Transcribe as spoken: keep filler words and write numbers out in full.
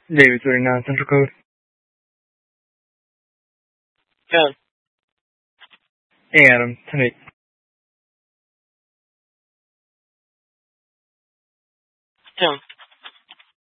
David thirty-nine Central Code. ten. Hey, Adam. ten eight. ten.